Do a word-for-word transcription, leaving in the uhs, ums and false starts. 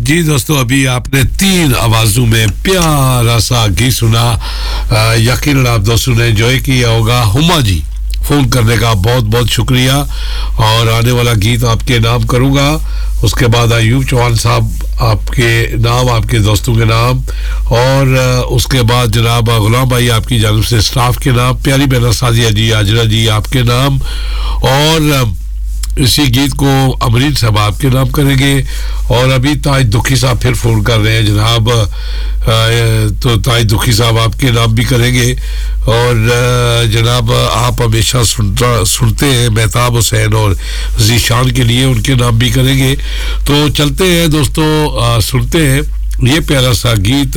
जी दोस्तों, अभी आपने तीन आवाजों में प्यारा सा गीत सुना। यकीनन आप दोस्तों ने एंजॉय किया होगा। हुमा जी, फोन करने का बहुत बहुत शुक्रिया। और आने वाला गीत आपके नाम करूंगा, उसके बाद अयूब चौहान साहब आपके नाम, आपके दोस्तों के नाम, और उसके बाद जनाब गुलाम भाई आपकी जानिब से स्टाफ के नाम, प्यारी बहना साजिया जी, आजरा जी आपके नाम, और इसी गीत को अमरीन साहब आपके नाम करेंगे। और अभी ताज दुखी साहब फिर फोन कर रहे हैं जनाब, तो ताज दुखी साहब आपके नाम भी करेंगे। और जनाब आप हमेशा सुनता सुनते हैं मेहताब हुसैन और जीशान के लिए, उनके नाम भी करेंगे। तो चलते हैं दोस्तों, सुनते हैं ये प्यारा सा गीत।